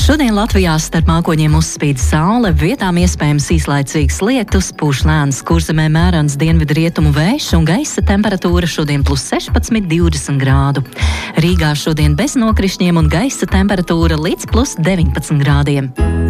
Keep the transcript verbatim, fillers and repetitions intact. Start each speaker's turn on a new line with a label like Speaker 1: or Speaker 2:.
Speaker 1: Šodien Latvijā starp mākoņiem uzspīd saule, vietām iespējams īslaicīgs lietus, pūš lēns kurzemē mērens dienvidu rietumu vējš un gaisa temperatūra šodien plus sešpadsmit divdesmit grādu. Rīgā šodien bez nokrišņiem un gaisa temperatūra līdz plus deviņpadsmit grādiem.